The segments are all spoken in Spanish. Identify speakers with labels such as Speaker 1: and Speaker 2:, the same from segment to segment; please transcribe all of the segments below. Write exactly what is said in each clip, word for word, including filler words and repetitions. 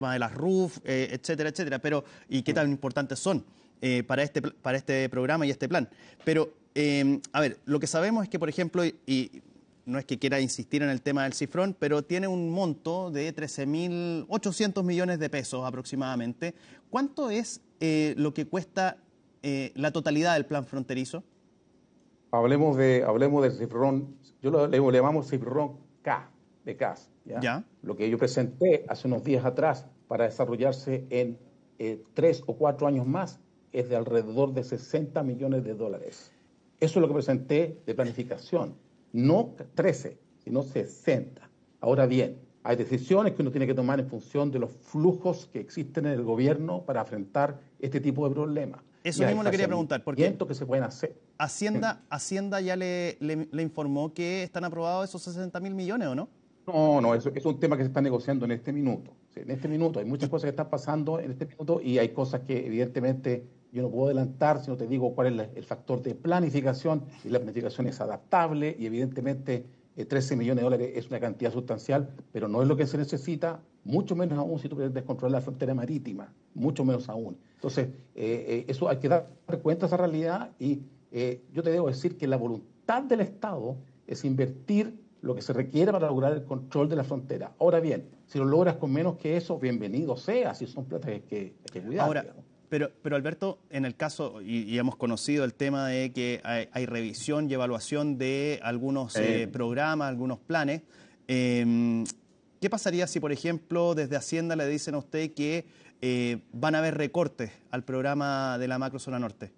Speaker 1: de las R U F, eh, etcétera, etcétera, pero y qué tan importantes son eh, para, este, para este programa y este plan. Pero, eh, a ver, lo que sabemos es que, por ejemplo, y, y no es que quiera insistir en el tema del cifrón, pero tiene un monto de trece mil ochocientos millones de pesos aproximadamente. ¿Cuánto es eh, lo que cuesta eh, la totalidad del plan fronterizo?
Speaker 2: Hablemos, de, hablemos del cifrón, yo lo, le, le llamamos cifrón K, de C A S, ¿ya?
Speaker 1: ¿Ya?
Speaker 2: Lo que yo presenté hace unos días atrás para desarrollarse en eh, tres o cuatro años más es de alrededor de sesenta millones de dólares. Eso es lo que presenté de planificación. No trece, sino sesenta. Ahora bien, hay decisiones que uno tiene que tomar en función de los flujos que existen en el gobierno para afrontar este tipo de problemas.
Speaker 1: Eso mismo le quería preguntar, porque
Speaker 2: que se pueden hacer.
Speaker 1: Hacienda, Hacienda ya le, le, le informó que están aprobados esos sesenta mil millones, ¿o no?
Speaker 2: No, no, eso es un tema que se está negociando en este minuto. Sí, en este minuto hay muchas cosas que están pasando en este minuto y hay cosas que evidentemente yo no puedo adelantar si no te digo cuál es la, el factor de planificación, y la planificación es adaptable y evidentemente eh, trece millones de dólares es una cantidad sustancial, pero no es lo que se necesita, mucho menos aún si tú quieres descontrolar la frontera marítima, mucho menos aún. Entonces, eh, eh, eso hay que dar cuenta de esa realidad y eh, yo te debo decir que la voluntad del Estado es invertir lo que se requiere para lograr el control de la frontera. Ahora bien, si lo logras con menos que eso, bienvenido sea, si son plata que hay que, hay que cuidar.
Speaker 1: Ahora, pero, pero Alberto, en el caso, y, y hemos conocido el tema de que hay, hay revisión y evaluación de algunos eh, programas, algunos planes, eh, ¿qué pasaría si, por ejemplo, desde Hacienda le dicen a usted que eh, van a haber recortes al programa de la macrozona norte?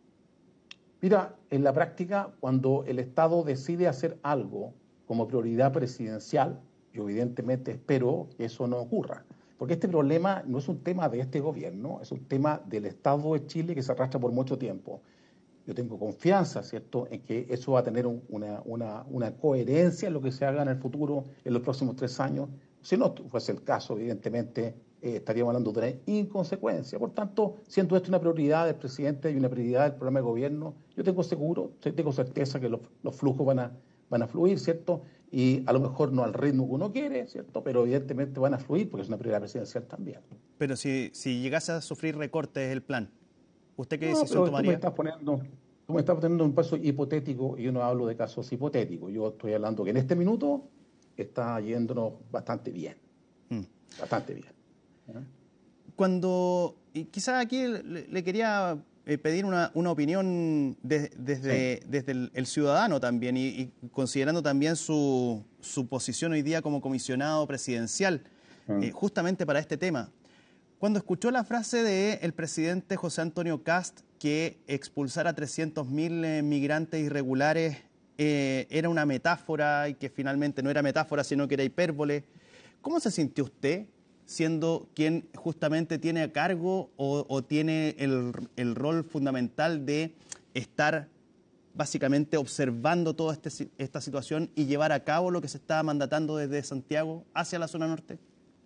Speaker 2: Mira, en la práctica, cuando el Estado decide hacer algo como prioridad presidencial, yo evidentemente espero que eso no ocurra. Porque este problema no es un tema de este gobierno, es un tema del Estado de Chile que se arrastra por mucho tiempo. Yo tengo confianza, ¿cierto?, en que eso va a tener un, una, una, una coherencia en lo que se haga en el futuro, en los próximos tres años. Si no fuese el caso, evidentemente, eh, estaríamos hablando de una inconsecuencia. Por tanto, siendo esto una prioridad del presidente y una prioridad del programa de gobierno, yo tengo seguro, tengo certeza que los, los flujos van a, van a fluir, ¿cierto? Y a lo mejor no al ritmo que uno quiere, ¿cierto? Pero evidentemente van a fluir porque es una prioridad presidencial también.
Speaker 1: Pero si, si llegase a sufrir recortes el plan, ¿usted qué
Speaker 2: no,
Speaker 1: decisión
Speaker 2: pero
Speaker 1: tomaría?
Speaker 2: Tú me estás poniendo, tú me estás poniendo un paso hipotético y yo no hablo de casos hipotéticos. Yo estoy hablando que en este minuto está yéndonos bastante bien. Mm. Bastante bien. ¿Eh?
Speaker 1: Cuando, y quizás aquí le, le quería eh, pedir una, una opinión de, desde, sí. desde el, el ciudadano también y, y considerando también su, su posición hoy día como comisionado presidencial, mm. eh, justamente para este tema. Cuando escuchó la frase del presidente José Antonio Kast que expulsar a trescientos mil eh, migrantes irregulares eh, era una metáfora y que finalmente no era metáfora sino que era hipérbole, ¿cómo se sintió usted siendo quien justamente tiene a cargo o, o tiene el, el rol fundamental de estar básicamente observando toda este, esta situación y llevar a cabo lo que se está mandatando desde Santiago hacia la zona norte?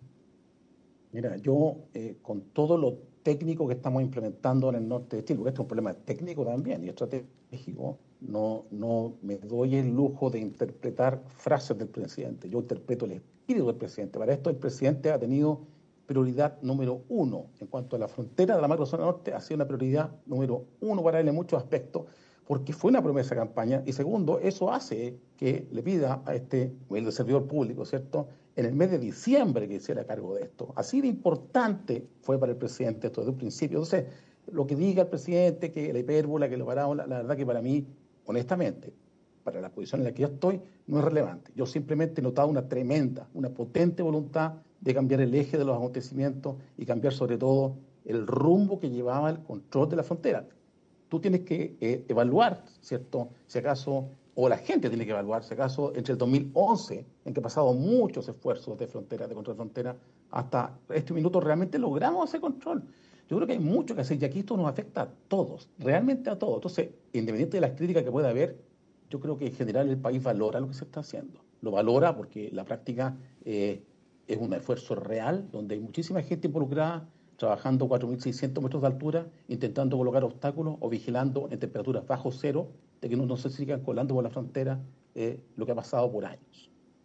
Speaker 2: Mira, yo eh, con todo lo técnico que estamos implementando en el norte de Chile, porque este es un problema técnico también y estratégico, no, no me doy el lujo de interpretar frases del presidente. Yo interpreto el espíritu del presidente. Para esto el presidente ha tenido prioridad número uno. En cuanto a la frontera de la macrozona norte, ha sido una prioridad número uno para él en muchos aspectos, porque fue una promesa de campaña. Y segundo, eso hace que le pida a este, el servidor público, ¿cierto?, en el mes de diciembre que hiciera cargo de esto. Así de importante fue para el presidente esto desde un principio. Entonces, lo que diga el presidente, que la hipérbola, que lo paramos, la, la verdad que para mí, honestamente, para la posición en la que yo estoy, no es relevante. Yo simplemente he notado una tremenda, una potente voluntad de cambiar el eje de los acontecimientos y cambiar sobre todo el rumbo que llevaba el control de la frontera. Tú tienes que eh, evaluar, ¿cierto?, si acaso, o la gente tiene que evaluar, si acaso, entre el dos mil once, en que ha pasado muchos esfuerzos de frontera, de control de frontera, hasta este minuto realmente logramos ese control. Yo creo que hay mucho que hacer y aquí esto nos afecta a todos, realmente a todos. Entonces, independiente de las críticas que pueda haber, yo creo que en general el país valora lo que se está haciendo. Lo valora porque la práctica eh, es un esfuerzo real, donde hay muchísima gente involucrada, trabajando cuatro mil seiscientos metros de altura, intentando colocar obstáculos o vigilando en temperaturas bajo cero, de que no, no se sigan colando por la frontera eh, lo que ha pasado por años.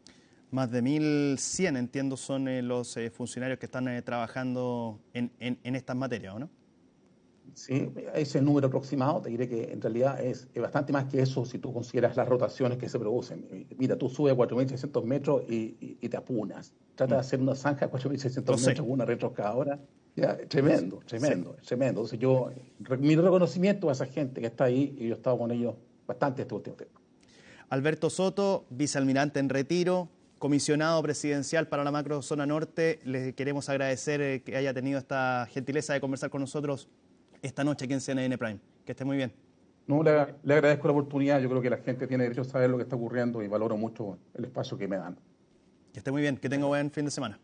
Speaker 1: Más de mil cien, entiendo, son eh, los eh, funcionarios que están eh, trabajando en, en, en estas materias, ¿o no?
Speaker 2: Sí, ese número aproximado, te diré que en realidad es, es bastante más que eso si tú consideras las rotaciones que se producen. Mira, tú subes a cuatro mil seiscientos metros y, y, y te apunas. Trata de hacer una zanja de cuatro mil seiscientos metros con una retroexcavadora. Ya, tremendo, tremendo, sí. tremendo. Entonces yo, mi reconocimiento a esa gente que está ahí, y yo he estado con ellos bastante este último tiempo.
Speaker 1: Alberto Soto, vicealmirante en retiro, comisionado presidencial para la macrozona norte, le queremos agradecer que haya tenido esta gentileza de conversar con nosotros esta noche aquí en C N N Prime. Que esté muy bien.
Speaker 2: No, le, le agradezco la oportunidad. Yo creo que la gente tiene derecho a saber lo que está ocurriendo y valoro mucho el espacio que me dan.
Speaker 1: Que esté muy bien, que tenga buen fin de semana.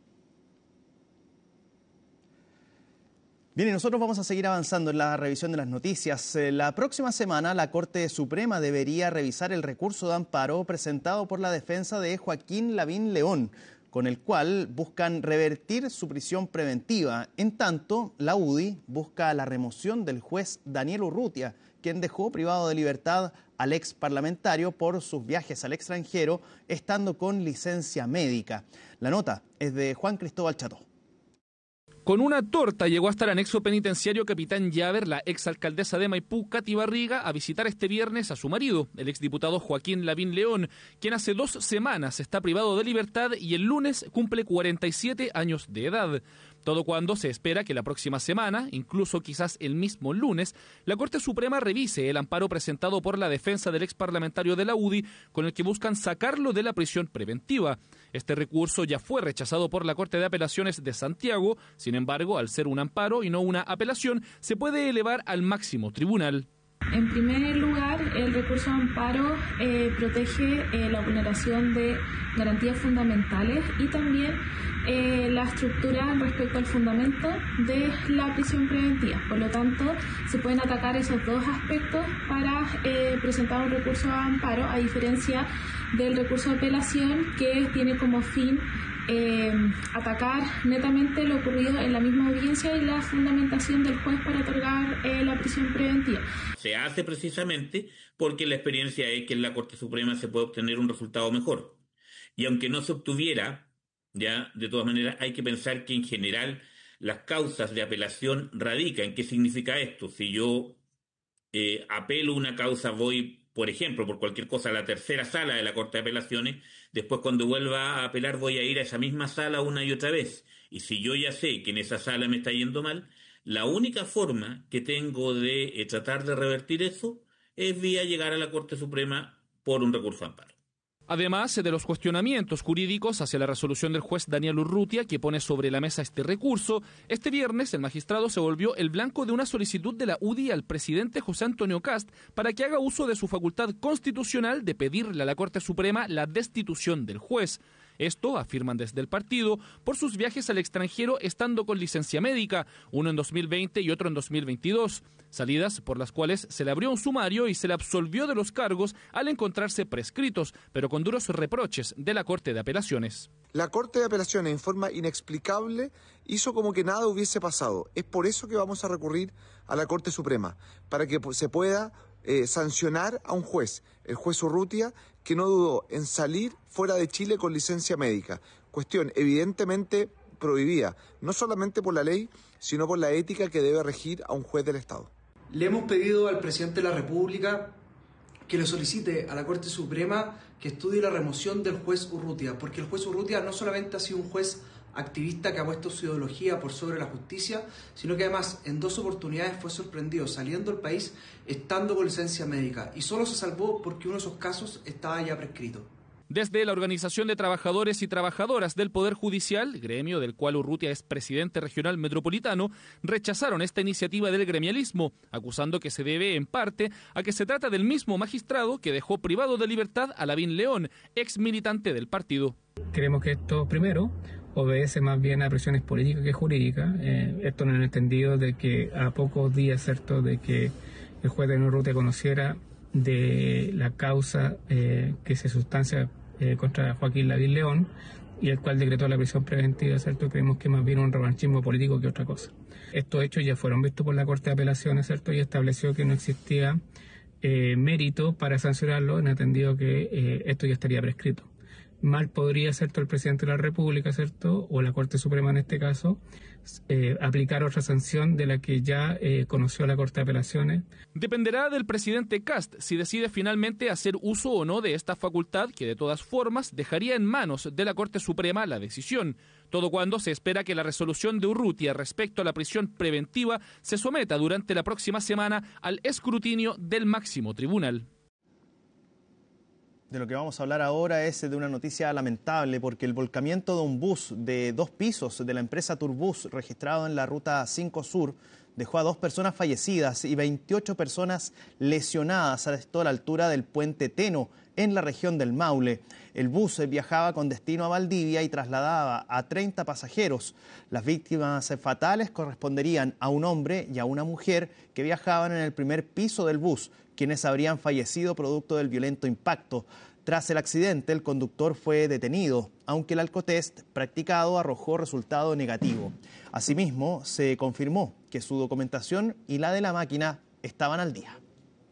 Speaker 1: Bien, y nosotros vamos a seguir avanzando en la revisión de las noticias. La próxima semana la Corte Suprema debería revisar el recurso de amparo presentado por la defensa de Joaquín Lavín León, con el cual buscan revertir su prisión preventiva. En tanto, la U D I busca la remoción del juez Daniel Urrutia, quien dejó privado de libertad al ex parlamentario por sus viajes al extranjero, estando con licencia médica. La nota es de Juan Cristóbal Cható.
Speaker 3: Con una torta llegó hasta el anexo penitenciario Capitán Llaver la exalcaldesa de Maipú, Katy Barriga, a visitar este viernes a su marido, el exdiputado Joaquín Lavín León, quien hace dos semanas está privado de libertad y el lunes cumple cuarenta y siete años de edad. Todo cuando se espera que la próxima semana, incluso quizás el mismo lunes, la Corte Suprema revise el amparo presentado por la defensa del exparlamentario de la U D I, con el que buscan sacarlo de la prisión preventiva. Este recurso ya fue rechazado por la Corte de Apelaciones de Santiago. Sin embargo, al ser un amparo y no una apelación, se puede elevar al máximo tribunal.
Speaker 4: En primer lugar, el recurso de amparo eh, protege eh, la vulneración de garantías fundamentales y también eh, la estructura respecto al fundamento de la prisión preventiva. Por lo tanto, se pueden atacar esos dos aspectos para eh, presentar un recurso de amparo, a diferencia del recurso de apelación, que tiene como fin Eh, atacar netamente lo ocurrido en la misma audiencia y la fundamentación del juez para otorgar eh, la prisión preventiva.
Speaker 5: Se hace precisamente porque la experiencia es que en la Corte Suprema se puede obtener un resultado mejor. Y aunque no se obtuviera, ya de todas maneras hay que pensar que en general las causas de apelación radican. ¿Qué significa esto? Si yo eh, apelo una causa, voy, por ejemplo, por cualquier cosa, a la tercera sala de la Corte de Apelaciones, después cuando vuelva a apelar voy a ir a esa misma sala una y otra vez. Y si yo ya sé que en esa sala me está yendo mal, la única forma que tengo de eh, tratar de revertir eso es vía llegar a la Corte Suprema por un recurso de amparo.
Speaker 3: Además de los cuestionamientos jurídicos hacia la resolución del juez Daniel Urrutia, que pone sobre la mesa este recurso, este viernes el magistrado se volvió el blanco de una solicitud de la U D I al presidente José Antonio Kast para que haga uso de su facultad constitucional de pedirle a la Corte Suprema la destitución del juez. Esto, afirman desde el partido, por sus viajes al extranjero estando con licencia médica, uno en dos mil veinte y otro en dos mil veintidós, salidas por las cuales se le abrió un sumario y se le absolvió de los cargos al encontrarse prescritos, pero con duros reproches de la Corte de Apelaciones.
Speaker 6: La Corte de Apelaciones, en forma inexplicable, hizo como que nada hubiese pasado. Es por eso que vamos a recurrir a la Corte Suprema, para que se pueda eh, sancionar a un juez, el juez Urrutia, que no dudó en salir fuera de Chile con licencia médica. Cuestión evidentemente prohibida, no solamente por la ley, sino por la ética que debe regir a un juez del Estado.
Speaker 7: Le hemos pedido al presidente de la República que le solicite a la Corte Suprema que estudie la remoción del juez Urrutia, porque el juez Urrutia no solamente ha sido un juez activista que ha puesto su ideología por sobre la justicia, sino que además en dos oportunidades fue sorprendido saliendo del país estando con licencia médica, y solo se salvó porque uno de esos casos estaba ya prescrito.
Speaker 3: Desde la Organización de Trabajadores y Trabajadoras del Poder Judicial, gremio del cual Urrutia es presidente regional metropolitano, rechazaron esta iniciativa del gremialismo, acusando que se debe en parte a que se trata del mismo magistrado que dejó privado de libertad a Lavín León, ex militante del partido.
Speaker 8: Creemos que esto, primero, obedece más bien a presiones políticas que jurídicas. Eh, esto en el entendido de que a pocos días, ¿cierto?, de que el juez de Urrutia conociera de la causa eh, que se sustancia eh, contra Joaquín Lavín León y el cual decretó la prisión preventiva, ¿cierto?, creemos que más bien un revanchismo político que otra cosa. Estos hechos ya fueron vistos por la Corte de Apelaciones, ¿cierto?, y estableció que no existía eh, mérito para sancionarlo, en entendido que eh, esto ya estaría prescrito. mal podría, ¿cierto?, el presidente de la República, ¿cierto?, o la Corte Suprema en este caso, eh, aplicar otra sanción de la que ya eh, conoció la Corte de Apelaciones.
Speaker 3: Dependerá del presidente Kast si decide finalmente hacer uso o no de esta facultad, que de todas formas dejaría en manos de la Corte Suprema la decisión. Todo cuando se espera que la resolución de Urrutia respecto a la prisión preventiva se someta durante la próxima semana al escrutinio del máximo tribunal.
Speaker 1: De lo que vamos a hablar ahora es de una noticia lamentable, porque el volcamiento de un bus de dos pisos de la empresa Turbus, registrado en la ruta cinco Sur, dejó a dos personas fallecidas y veintiocho personas lesionadas a esto a la altura del puente Teno, en la región del Maule. El bus viajaba con destino a Valdivia y trasladaba a treinta pasajeros. Las víctimas fatales corresponderían a un hombre y a una mujer que viajaban en el primer piso del bus, quienes habrían fallecido producto del violento impacto. Tras el accidente, el conductor fue detenido, aunque el alcotest practicado arrojó resultado negativo. Asimismo, se confirmó que su documentación y la de la máquina estaban al día.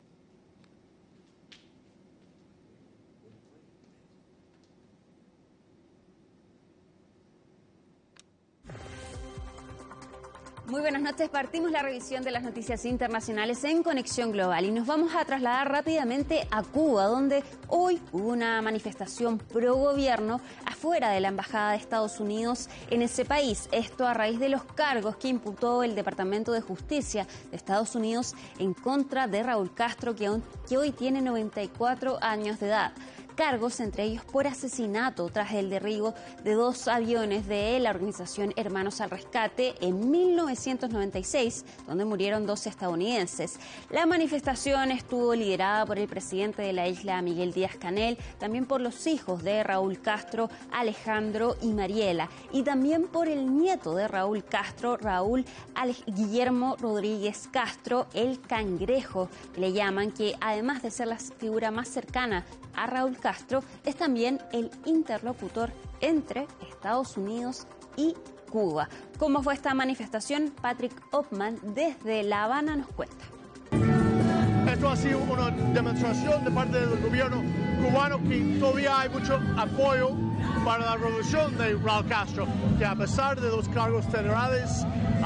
Speaker 9: Muy buenas noches, partimos la revisión de las noticias internacionales en Conexión Global y nos vamos a trasladar rápidamente a Cuba, donde hoy hubo una manifestación pro gobierno afuera de la Embajada de Estados Unidos en ese país. Esto a raíz de los cargos que imputó el Departamento de Justicia de Estados Unidos en contra de Raúl Castro, que, aún, que hoy tiene noventa y cuatro años de edad. Cargos, entre ellos por asesinato tras el derribo de dos aviones de la organización Hermanos al Rescate en mil novecientos noventa y seis, donde murieron dos estadounidenses. La manifestación estuvo liderada por el presidente de la isla, Miguel Díaz-Canel, también por los hijos de Raúl Castro, Alejandro y Mariela, y también por el nieto de Raúl Castro, Raúl Ale- Guillermo Rodríguez Castro, el Cangrejo, que le llaman, que además de ser la figura más cercana a Raúl Castro, es también el interlocutor entre Estados Unidos y Cuba. ¿Cómo fue esta manifestación? Patrick Opman desde La Habana nos cuenta.
Speaker 10: Esto ha sido una demostración de parte del gobierno cubano que todavía hay mucho apoyo para la revolución de Raúl Castro, que a pesar de los cargos federales,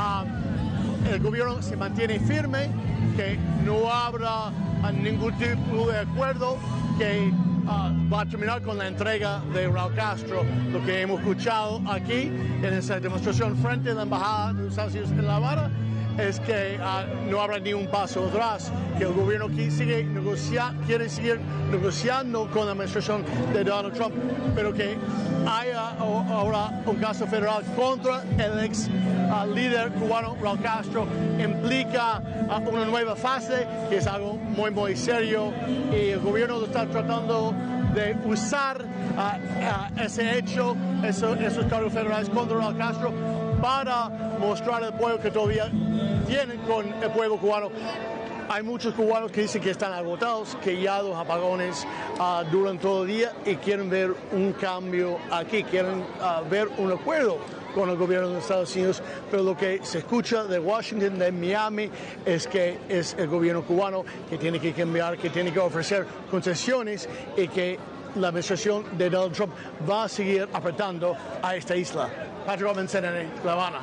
Speaker 10: um, el gobierno se mantiene firme, que no habrá ningún tipo de acuerdo, que uh, va a terminar con la entrega de Raúl Castro. Lo que hemos escuchado aquí en esa demostración frente a la Embajada de los Estados Unidos en La Habana es que uh, no habrá ni un paso atrás, que el gobierno sigue negocia quiere seguir negociando con la administración de Donald Trump, pero que haya ahora un caso federal contra el ex uh, líder cubano Raúl Castro implica uh, una nueva fase, que es algo muy muy serio, y el gobierno lo está tratando de usar uh, uh, ese hecho, eso, esos cargos federales contra Raúl Castro, para mostrar el apoyo que todavía tienen con el pueblo cubano. Hay muchos cubanos que dicen que están agotados, que ya los apagones uh, duran todo el día y quieren ver un cambio aquí, quieren uh, ver un acuerdo con el gobierno de Estados Unidos, pero lo que se escucha de Washington, de Miami, es que es el gobierno cubano que tiene que cambiar, que tiene que ofrecer concesiones y que la administración de Donald Trump va a seguir apretando a esta isla. Patrick Opman, C N N, La Habana.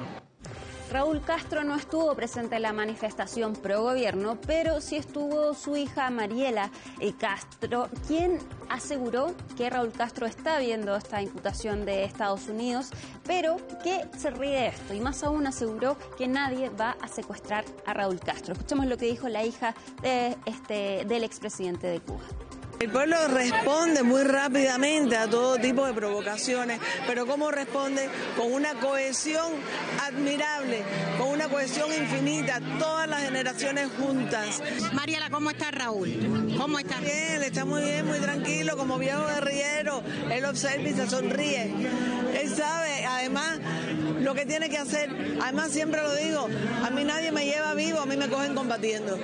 Speaker 9: Raúl Castro no estuvo presente en la manifestación pro gobierno, pero sí estuvo su hija Mariela Castro, quien aseguró que Raúl Castro está viendo esta imputación de Estados Unidos, pero que se ríe de esto, y más aún aseguró que nadie va a secuestrar a Raúl Castro. Escuchemos lo que dijo la hija de este, del expresidente de Cuba.
Speaker 11: El pueblo responde muy rápidamente a todo tipo de provocaciones, pero ¿cómo responde? Con una cohesión admirable, con una cohesión infinita, todas las generaciones juntas.
Speaker 12: Mariela, ¿cómo está Raúl? ¿Cómo está?
Speaker 11: Bien, está muy bien, muy tranquilo, como viejo guerrillero. Él observa y se sonríe. Él sabe, además, lo que tiene que hacer. Además, siempre lo digo, a mí nadie me lleva vivo, a mí me cogen combatiendo.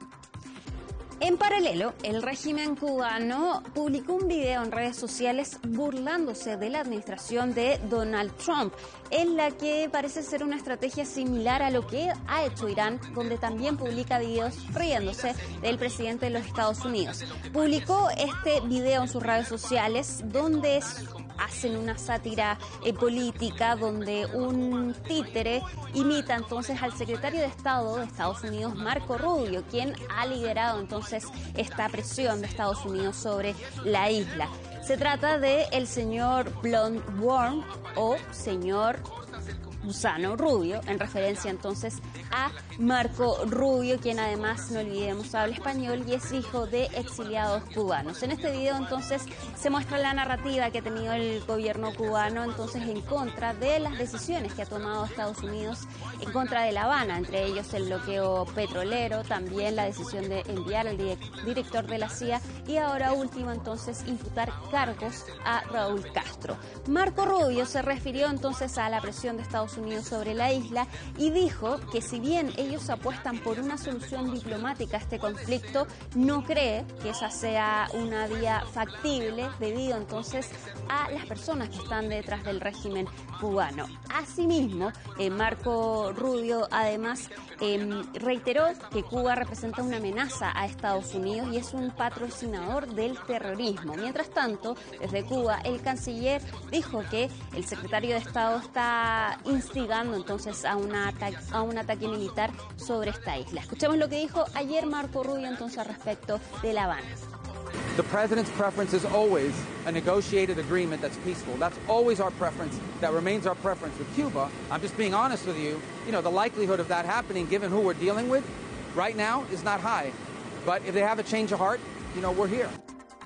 Speaker 9: En paralelo, el régimen cubano publicó un video en redes sociales burlándose de la administración de Donald Trump, en la que parece ser una estrategia similar a lo que ha hecho Irán, donde también publica videos riéndose del presidente de los Estados Unidos. Publicó este video en sus redes sociales donde es hacen una sátira eh, política donde un títere imita entonces al secretario de Estado de Estados Unidos, Marco Rubio, quien ha liderado entonces esta presión de Estados Unidos sobre la isla. Se trata de el señor Blonde Worm o señor Gusano Rubio, en referencia entonces a Marco Rubio, quien además, no olvidemos, habla español y es hijo de exiliados cubanos. En este video entonces se muestra la narrativa que ha tenido el gobierno cubano entonces en contra de las decisiones que ha tomado Estados Unidos en contra de La Habana, entre ellos el bloqueo petrolero, también la decisión de enviar al director de la C I A y ahora último entonces imputar cargos a Raúl Castro. Marco Rubio se refirió entonces a la presión de Estados Unidos sobre la isla y dijo que si bien ellos apuestan por una solución diplomática a este conflicto, no cree que esa sea una vía factible debido entonces a las personas que están detrás del régimen cubano. Asimismo, eh, Marco Rubio además eh, reiteró que Cuba representa una amenaza a Estados Unidos y es un patrocinador del terrorismo. Mientras tanto, desde Cuba, el canciller dijo que el secretario de Estado está instigando entonces a, una ata- a un ataque militar sobre esta isla. Escuchemos lo que dijo ayer Marco Rubio entonces respecto de La Habana.
Speaker 13: The president's preference is always a negotiated agreement that's peaceful. That's always our preference. That remains our preference with Cuba. I'm just being honest with you. You know, the likelihood of that happening, given who we're dealing with right now, is not high. But if they have a change of heart, you know, we're here.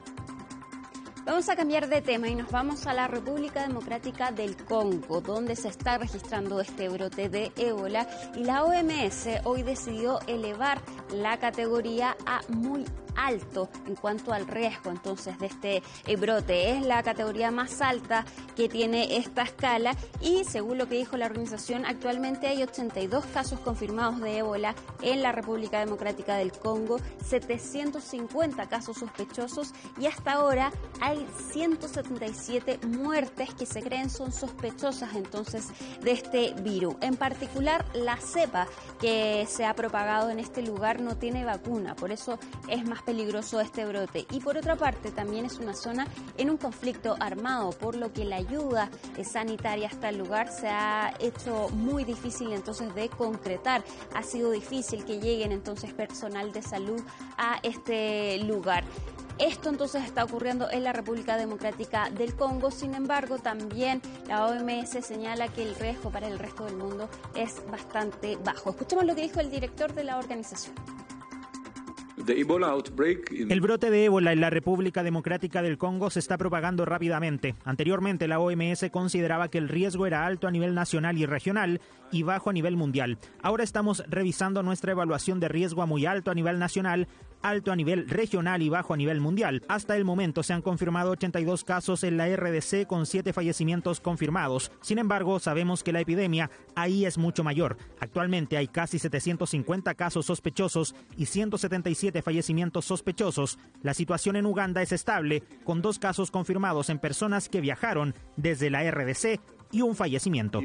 Speaker 9: Vamos a cambiar de tema y nos vamos a la República Democrática del Congo, donde se está registrando este brote de ébola y la O M S hoy decidió elevar la categoría a muy alto en cuanto al riesgo entonces de este eh, brote. Es la categoría más alta que tiene esta escala y según lo que dijo la organización, actualmente hay ochenta y dos casos confirmados de ébola en la República Democrática del Congo, setecientos cincuenta casos sospechosos y hasta ahora hay ciento setenta y siete muertes que se creen son sospechosas entonces de este virus. En particular, la cepa que se ha propagado en este lugar no tiene vacuna, por eso es más peligroso este brote. Y por otra parte, también es una zona en un conflicto armado, por lo que la ayuda sanitaria hasta el lugar se ha hecho muy difícil entonces de concretar. Ha sido difícil que lleguen entonces personal de salud a este lugar. Esto entonces está ocurriendo en la República Democrática del Congo, sin embargo también la O M S señala que el riesgo para el resto del mundo es bastante bajo. Escuchemos lo que dijo el director de la organización.
Speaker 14: El brote de ébola en la República Democrática del Congo se está propagando rápidamente. Anteriormente, la O M S consideraba que el riesgo era alto a nivel nacional y regional y bajo a nivel mundial. Ahora estamos revisando nuestra evaluación de riesgo a muy alto a nivel nacional, alto a nivel regional y bajo a nivel mundial. Hasta el momento se han confirmado ochenta y dos casos en la R D C con siete fallecimientos confirmados. Sin embargo, sabemos que la epidemia ahí es mucho mayor. Actualmente hay casi setecientos cincuenta casos sospechosos y ciento setenta y siete fallecimientos sospechosos. La situación en Uganda es estable, con dos casos confirmados en personas que viajaron desde la R D C y un fallecimiento.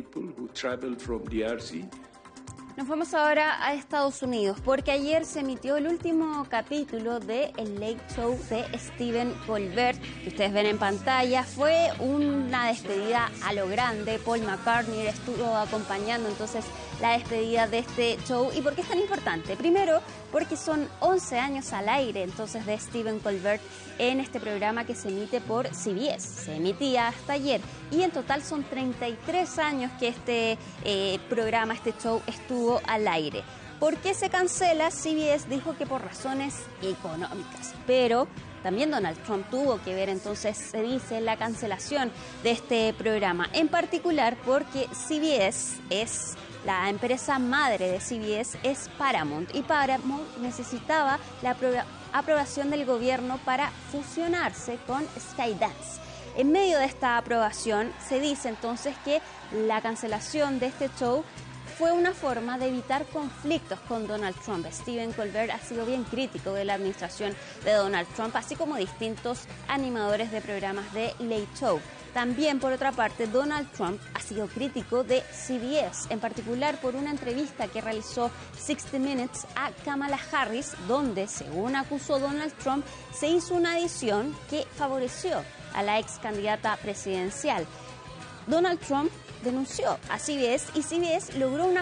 Speaker 9: Nos vamos ahora a Estados Unidos, porque ayer se emitió el último capítulo de El Late Show de Stephen Colbert, que ustedes ven en pantalla. Fue una despedida a lo grande. Paul McCartney estuvo acompañando entonces la despedida de este show. ¿Y por qué es tan importante? Primero, porque son once años al aire entonces de Stephen Colbert en este programa que se emite por C B S. Se emitía hasta ayer y en total son treinta y tres años que este eh, programa, este show estuvo al aire. ¿Por qué se cancela? C B S dijo que por razones económicas, pero también Donald Trump tuvo que ver, entonces se dice, la cancelación de este programa, en particular porque C B S es la empresa madre de C B S, es Paramount, y Paramount necesitaba la apro- aprobación del gobierno para fusionarse con Skydance. En medio de esta aprobación se dice entonces que la cancelación de este show fue una forma de evitar conflictos con Donald Trump. Stephen Colbert ha sido bien crítico de la administración de Donald Trump, así como distintos animadores de programas de Late Show. También, por otra parte, Donald Trump ha sido crítico de C B S, en particular por una entrevista que realizó sixty minutes a Kamala Harris, donde, según acusó Donald Trump, se hizo una adición que favoreció a la ex candidata presidencial. Donald Trump denunció a C B S y C B S logró una